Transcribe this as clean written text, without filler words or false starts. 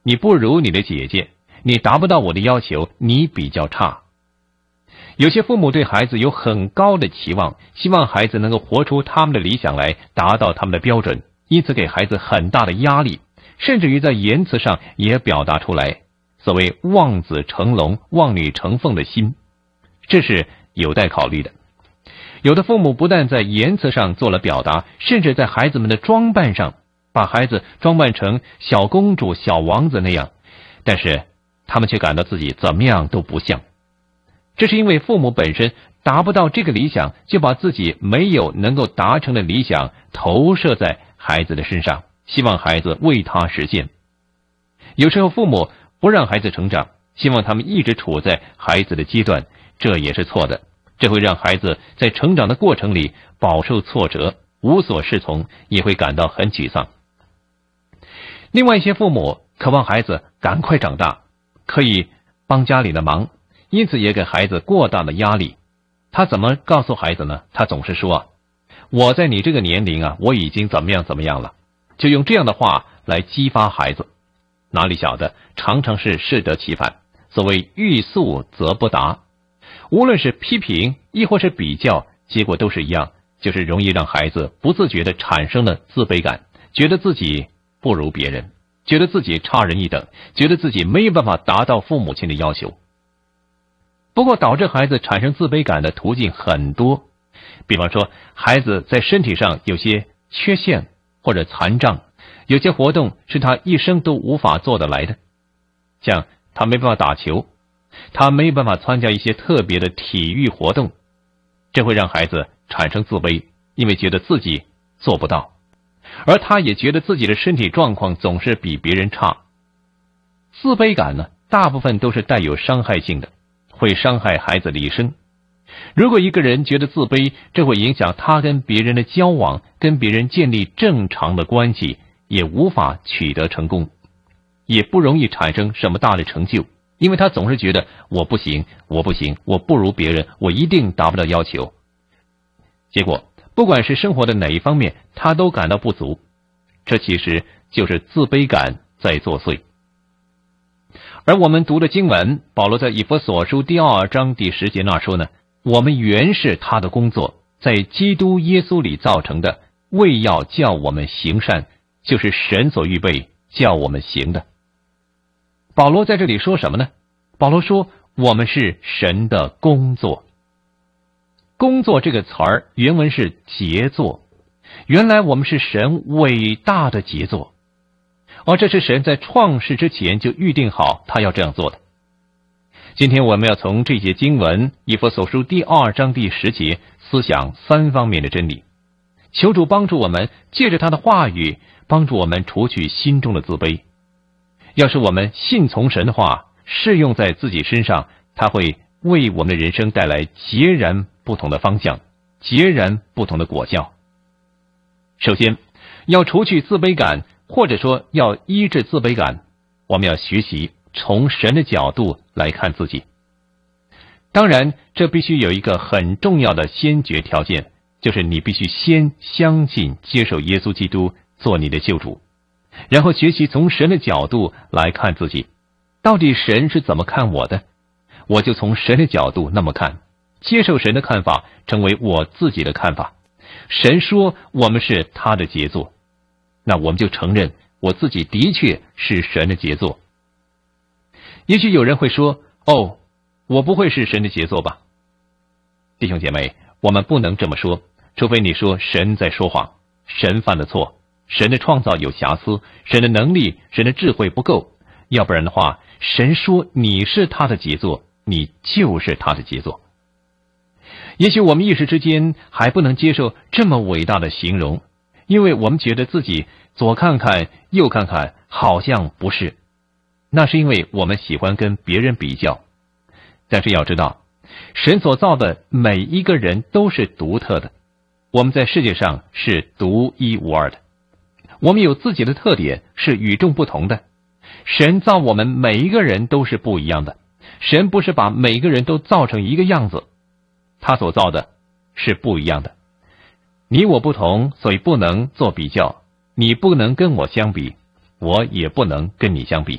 你不如你的姐姐，你达不到我的要求，你比较差。有些父母对孩子有很高的期望，希望孩子能够活出他们的理想来，达到他们的标准，因此给孩子很大的压力，甚至于在言辞上也表达出来，所谓望子成龙、望女成凤的心，这是有待考虑的。有的父母不但在言辞上做了表达，甚至在孩子们的装扮上把孩子装扮成小公主、小王子那样，但是他们却感到自己怎么样都不像。这是因为父母本身达不到这个理想，就把自己没有能够达成的理想投射在孩子的身上，希望孩子为他实现。有时候父母不让孩子成长，希望他们一直处在孩子的阶段，这也是错的。这会让孩子在成长的过程里饱受挫折，无所适从，也会感到很沮丧。另外一些父母渴望孩子赶快长大，可以帮家里的忙，因此也给孩子过大的压力。他怎么告诉孩子呢？他总是说，我在你这个年龄我已经怎么样怎么样了，就用这样的话来激发孩子。哪里晓得，常常是适得其反。所谓欲速则不达，无论是批评亦或是比较，结果都是一样，就是容易让孩子不自觉地产生了自卑感，觉得自己不如别人，觉得自己差人一等，觉得自己没有办法达到父母亲的要求。不过导致孩子产生自卑感的途径很多，比方说孩子在身体上有些缺陷或者残障，有些活动是他一生都无法做得来的，像他没办法打球，他没有办法参加一些特别的体育活动，这会让孩子产生自卑，因为觉得自己做不到，而他也觉得自己的身体状况总是比别人差。自卑感呢，大部分都是带有伤害性的，会伤害孩子的一生。如果一个人觉得自卑，这会影响他跟别人的交往，跟别人建立正常的关系，也无法取得成功，也不容易产生什么大的成就，因为他总是觉得我不行，我不行，我不如别人，我一定达不到要求。结果不管是生活的哪一方面，他都感到不足，这其实就是自卑感在作祟。而我们读的经文，保罗在以弗所书第2章第10节那说呢，我们原是他的工作，在基督耶稣里造成的，为要叫我们行善，就是神所预备叫我们行的。保罗在这里说什么呢？保罗说我们是神的工作。工作这个词儿原文是杰作，原来我们是神伟大的杰作，而这是神在创世之前就预定好他要这样做的。今天我们要从这节经文以弗所书第2章第10节思想3方面的真理，求主帮助我们借着他的话语，帮助我们除去心中的自卑。要是我们信从神的话，适用在自己身上，他会为我们的人生带来截然不同的方向，截然不同的果效。首先，要除去自卑感，或者说要医治自卑感，我们要学习从神的角度来看自己。当然，这必须有一个很重要的先决条件，就是你必须先相信接受耶稣基督做你的救主，然后学习从神的角度来看自己，到底神是怎么看我的，我就从神的角度那么看，接受神的看法，成为我自己的看法。神说我们是他的杰作，那我们就承认我自己的确是神的杰作。也许有人会说，我不会是神的杰作吧？弟兄姐妹，我们不能这么说，除非你说神在说谎，神犯了错，神的创造有瑕疵，神的能力，神的智慧不够，要不然的话，神说你是他的杰作，你就是他的杰作。也许我们一时之间还不能接受这么伟大的形容，因为我们觉得自己左看看右看看，好像不是。那是因为我们喜欢跟别人比较。但是要知道，神所造的每一个人都是独特的，我们在世界上是独一无二的，我们有自己的特点，是与众不同的。神造我们每一个人都是不一样的，神不是把每个人都造成一个样子，他所造的是不一样的。你我不同，所以不能做比较，你不能跟我相比，我也不能跟你相比。